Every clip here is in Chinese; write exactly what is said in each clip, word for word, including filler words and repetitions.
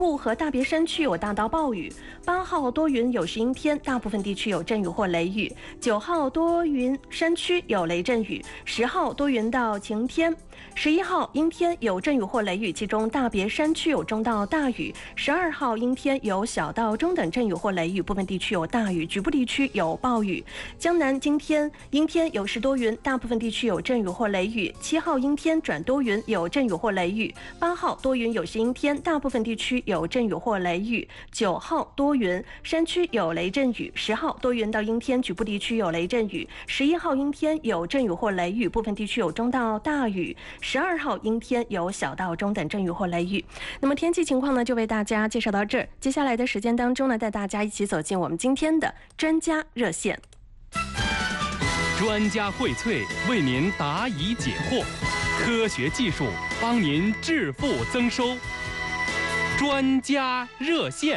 部和大别山区有大到暴雨，八号多云有时阴天，大部分地区有阵雨或雷雨。九号多云，山区有雷阵雨。十号多云到晴天。十一号阴天有阵雨或雷雨，其中大别山区有中到大雨。十二号阴天有小到中等阵雨或雷雨，部分地区有大雨，局部地区有暴雨。江南今天阴天有时多云，大部分地区有阵雨或雷雨。七号阴天转多云，有阵雨或雷雨。八号多云有时阴天，大部分地区有阵雨或雷雨。九号多云，山区有雷阵雨。十号多云到阴天，局部地区有雷阵雨。十一号阴天有阵雨或雷雨，部分地区有中到大雨。十二号阴天有小到中等阵雨或雷雨。那么天气情况呢，就为大家介绍到这儿。接下来的时间当中呢，带大家一起走进我们今天的专家热线。 专家荟萃，为您答疑解惑，科学技术帮您致富增收。专家热线。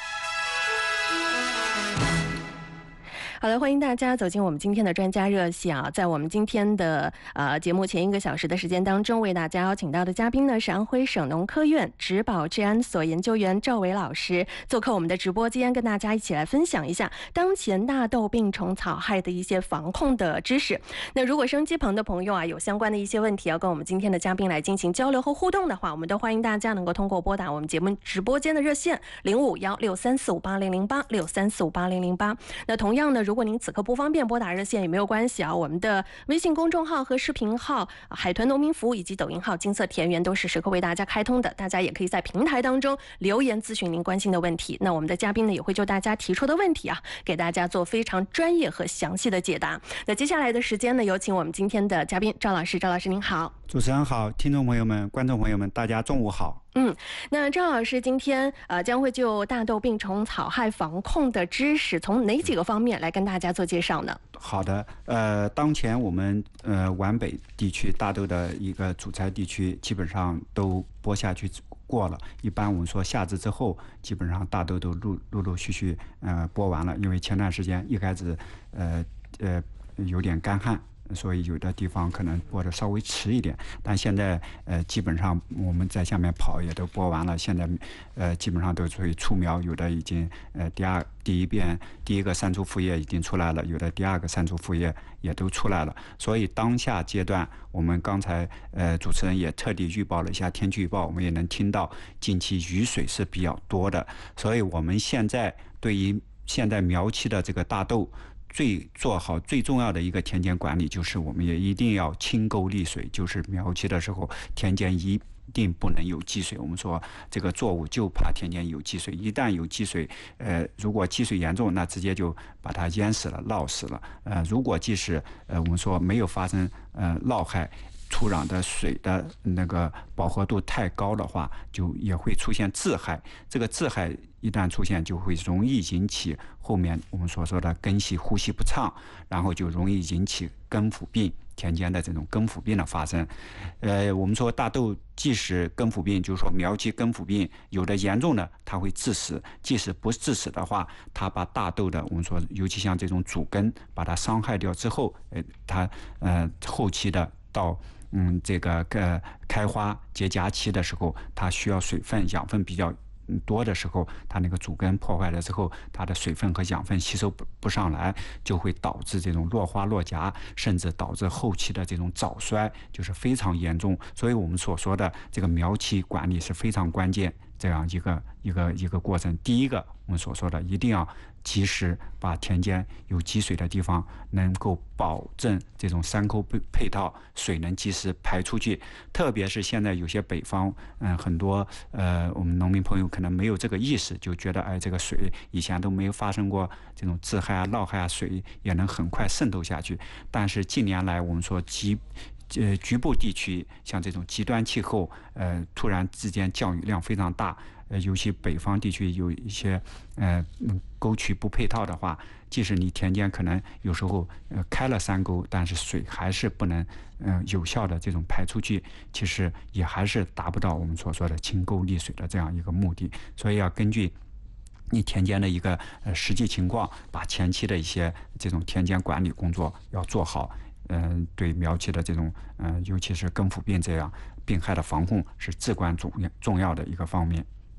好的，欢迎大家走进我们今天的专家热线啊！在我们今天的呃节目前一个小时的时间当中，为大家邀请到的嘉宾呢是安徽省农科院植保治安所研究员赵伟老师，做客我们的直播间，跟大家一起来分享一下当前大豆病虫草害的一些防控的知识。那如果收音机旁的朋友啊有相关的一些问题要跟我们今天的嘉宾来进行交流和互动的话，我们都欢迎大家能够通过拨打我们节目直播间的热线零五幺六三四五八零零八六三四五八零零八。那同样呢，如果您此刻不方便拨打热线也没有关系啊，我们的微信公众号和视频号海豚农民服务以及抖音号金色田园都是时刻为大家开通的，大家也可以在平台当中留言咨询您关心的问题。那我们的嘉宾呢也会就大家提出的问题啊，给大家做非常专业和详细的解答。那接下来的时间呢，有请我们今天的嘉宾赵老师。赵老师您好。 主持人好，听众朋友们、观众朋友们，大家中午好。 嗯，那赵老师今天呃将会就大豆病虫草害防控的知识，从哪几个方面来跟大家做介绍呢？ 好的，呃，当前我们呃皖北地区大豆的一个主材地区基本上都播下去过了，一般我们说夏至之后，基本上大豆都陆陆陆续续呃播完了，因为前段时间一开始呃呃有点干旱。所以有的地方可能播的稍微迟一点，但现在呃基本上我们在下面跑也都播完了，现在呃基本上都属于出苗，有的已经呃第二第一遍第一个三株副叶已经出来了，有的第二个三株副叶也都出来了。所以当下阶段，我们刚才呃主持人也特地预报了一下天气预报，我们也能听到近期雨水是比较多的，所以我们现在对于现在苗期的这个大豆。最做好最重要的一个田间管理，就是我们也一定要清沟利水，就是苗期的时候田间一定不能有积水。我们说这个作物就怕田间有积水，一旦有积水，呃，如果积水严重，那直接就把它淹死了、涝死了。呃，如果即使呃我们说没有发生呃涝害。土壤的水的那个饱和度太高的话，就也会出现自害。这个自害一旦出现，就会容易引起后面我们所说的根系呼吸不畅，然后就容易引起根腐病，田间的这种根腐病的发生。呃，我们说大豆即使根腐病，就是说苗期根腐病，有的严重的它会致死，即使不致死的话，它把大豆的我们说，尤其像这种主根，把它伤害掉之后，呃，它呃后期的到嗯，这个呃开花结荚期的时候，它需要水分、养分比较多的时候，它那个主根破坏了之后，它的水分和养分吸收不不上来，就会导致这种落花落荚，甚至导致后期的这种早衰，就是非常严重。所以我们所说的这个苗期管理是非常关键这样一个一个一个过程。第一个，我们所说的一定要及时把田间有积水的地方能够保证这种三沟配套，水能及时排出去。特别是现在有些北方，嗯，很多呃我们农民朋友可能没有这个意识，就觉得哎这个水以前都没有发生过这种自害啊、涝害啊，水也能很快渗透下去。但是近年来我们说极呃局部地区像这种极端气候，呃突然之间降雨量非常大。呃，尤其北方地区有一些呃沟渠不配套的话，即使你田间可能有时候呃开了三沟，但是水还是不能嗯、呃、有效的这种排出去，其实也还是达不到我们所说的清沟利水的这样一个目的。所以要根据你田间的一个呃实际情况，把前期的一些这种田间管理工作要做好。嗯、呃，对苗期的这种嗯、呃，尤其是根腐病这样病害的防控是至关重重要的一个方面。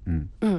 嗯嗯。